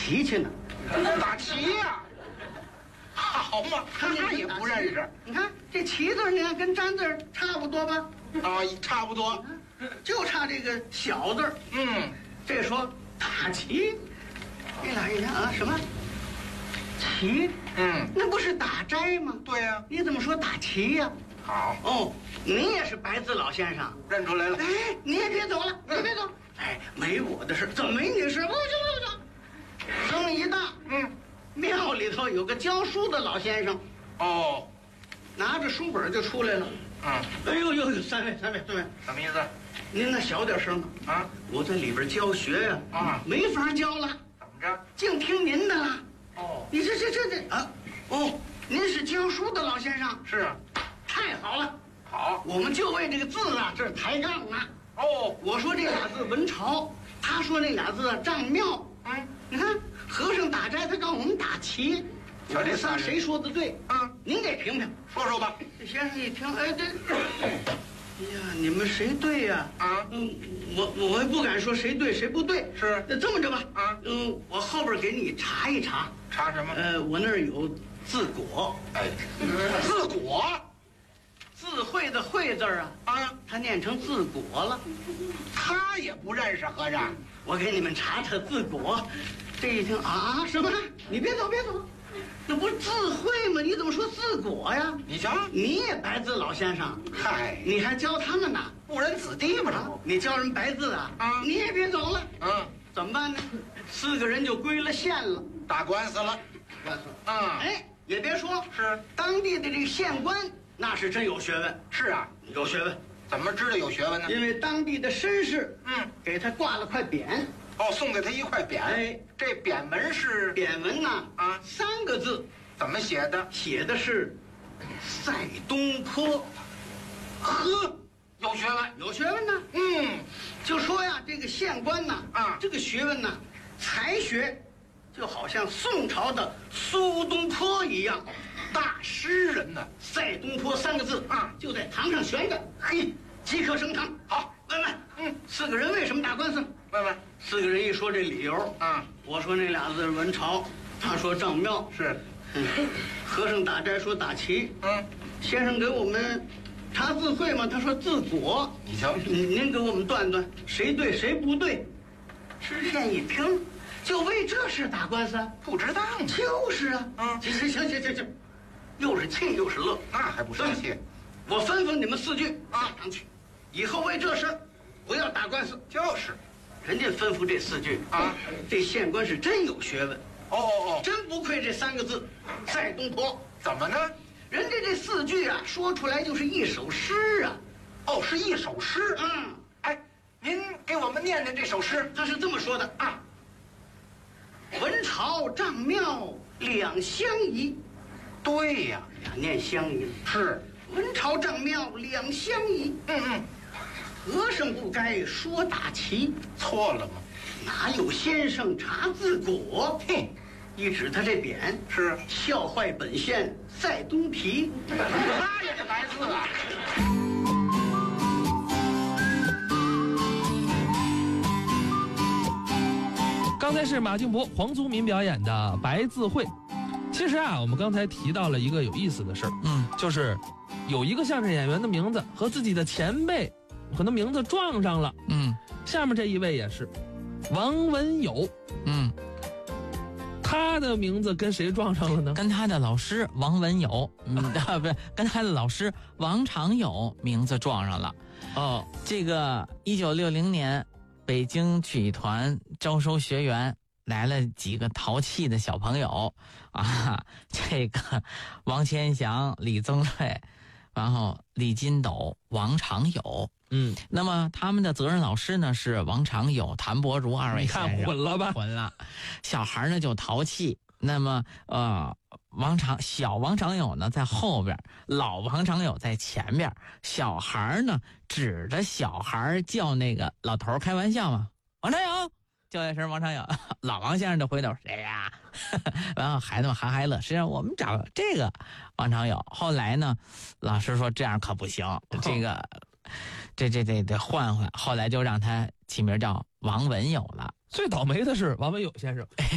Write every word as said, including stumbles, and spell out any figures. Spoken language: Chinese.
棋去呢。 打棋呀、啊？好嘛，他也不认识。 你看这棋字，你看跟占字差不多吧？ 啊，差不多， 就差这个小字。 嗯， 这说打棋，你俩一看啊，什么棋？ 嗯， 那不是打斋吗？ 对呀、啊。 你怎么说打棋呀、 啊？好哦，你也是白字老先生， 认出来了。 哎，你也别走了，你别走。哎，没我的事，怎么没你的事？不行不行。声一大， 嗯， 庙里头有个教书的老先生， 哦， 拿着书本就出来了。 嗯， 哎呦呦呦，三位三位三位， 什么意思？ 您那小点声啊！ 我在里边教学呀， 啊， 没法教了。 怎么着？ 净听您的了。 哦， 你这这这这啊，哦，您是教书的老先生？ 是啊， 太好了。 好， 我们就为这个字啊，这是抬杠啊。 哦， 我说这俩字文朝，他说那俩字啊丈庙。 嗯， 你看和尚打斋，他告我们打棋， 瞧这仨谁说的对？ 嗯， 您给评评， 说说吧。 这先生一听，哎，这，哎呀，你们谁对呀？ 啊， 嗯，我我也不敢说谁对谁不对。 是， 那这么着吧， 啊， 嗯，我后边给你查一查。 查什么？ 呃，我那儿有字果。 哎，字果， 字会的会字啊， 啊， 他念成字果了。 他也不认识和尚。 我给你们查查字果。这一听啊，什么？你别走别走，那不是字会吗？你怎么说字果呀？ 你瞧， 你也白字老先生， 嗨， 你还教他们呢？ 误人子弟嘛，这不？ 你教人白字啊？ 啊， 你也别走了。 嗯， 怎么办呢？四个人就归了县了， 打官司了。 官司。 啊， 哎，也别说是当地的这个县官，那是真有学问。 是啊， 有学问。 怎么知道有学问呢？ 因为当地的绅士， 嗯， 给他挂了块匾。 哦，送给他一块匾。 哎， 这匾文是匾文呐， 啊， 三个字， 怎么写的？ 写的是赛东坡。 呵，有学问， 有学问呢。 嗯， 就说呀，这个县官呐， 啊， 这个学问呐，才学，就好像宋朝的苏东坡一样， 大诗人呢。 赛东坡三个字啊， 就在堂上悬着，嘿，即刻升堂。 好， 问问， 嗯， 四个人为什么打官司？ 问问， 四个人一说这理由啊， 我说那俩字文朝，他说丈庙， 是， 嗯，和尚打斋说打棋， 嗯， 先生给我们查字会吗？他说字果。 你瞧， 您您给我们断断谁对谁不对。知县一听，就为这事打官司？ 不值当的， 就是啊， 嗯， 行行行行行行，又是气又是乐， 那还不生气？ 我吩咐你们四句啊上去，以后为这事不要打官司。 就是， 人家吩咐这四句啊， 这县官是真有学问。 哦哦哦， 真不愧这三个字，赛东坡。 怎么呢？ 人家这四句啊，说出来就是一首诗啊。 哦，是一首诗。 嗯， 哎，您给我们念念这首诗。 他是这么说的啊：文朝丈庙两相宜。 对呀， 俩念相宜是。 文朝丈庙两相宜。 嗯嗯， 和尚不该说打棋， 错了吗？ 哪有先生查字果？ 嘿， 一指他这匾， 是笑坏本县赛东皮。 他也是白字啊。 刚才是马敬博、黄宗民表演的《白字会》。其实啊，我们刚才提到了一个有意思的事儿，嗯，就是有一个相声演员的名字和自己的前辈可能名字撞上了，嗯，下面这一位也是王文友，嗯，他的名字跟谁撞上了呢？ 跟他的老师王文友，嗯，不是跟他的老师王长友名字撞上了。哦，这个一九六零年，北京曲艺团招收学员。来了几个淘气的小朋友啊，这个王千祥、李增瑞，然后李金斗、王长友，嗯，那么他们的责任老师呢是王长友、谭伯如二位先生。 你看混了吧？ 混了。小孩呢就淘气，那么呃，王长小王长友呢在后边，老王长友在前边，小孩呢指着小孩叫那个老头开玩笑嘛，王长友。叫一声王长友，老王先生就回头谁呀？然后孩子们哈哈乐。实际上我们找这个王长友。后来呢，老师说这样可不行，这个这这这得换换。后来就让他起名叫王文友了。 最倒霉的是王文友先生。